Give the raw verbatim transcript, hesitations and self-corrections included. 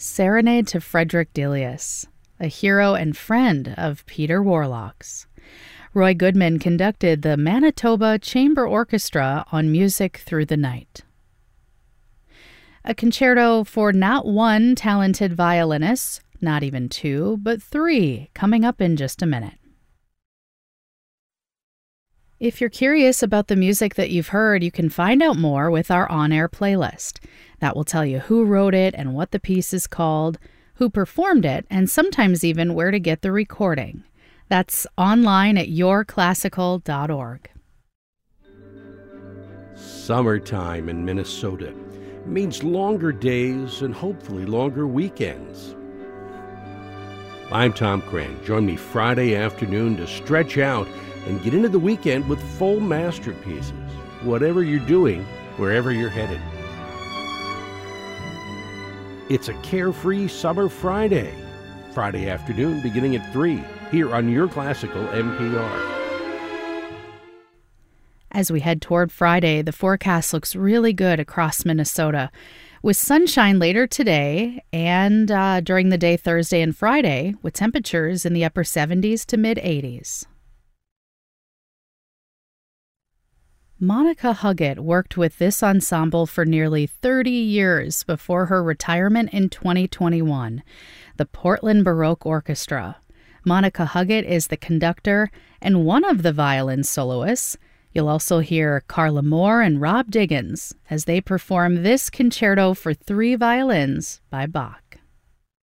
Serenade to Frederick Delius, a hero and friend of Peter Warlock's. Roy Goodman conducted the Manitoba Chamber Orchestra on Music Through the Night. A concerto for not one talented violinist, not even two, but three, coming up in just a minute. If you're curious about the music that you've heard, you can find out more with our on-air playlist. That will tell you who wrote it and what the piece is called, who performed it, and sometimes even where to get the recording. That's online at your classical dot org. Summertime in Minnesota means longer days and hopefully longer weekends. I'm Tom Cran. Join me Friday afternoon to stretch out and get into the weekend with full masterpieces, whatever you're doing, wherever you're headed. It's a carefree summer Friday. Friday afternoon beginning at three, here on Your Classical M P R. As we head toward Friday, the forecast looks really good across Minnesota, with sunshine later today and uh, during the day Thursday and Friday, with temperatures in the upper seventies to mid-eighties. Monica Huggett worked with this ensemble for nearly thirty years before her retirement in twenty twenty-one, the Portland Baroque Orchestra. Monica Huggett is the conductor and one of the violin soloists. You'll also hear Carla Moore and Rob Diggins as they perform this concerto for three violins by Bach.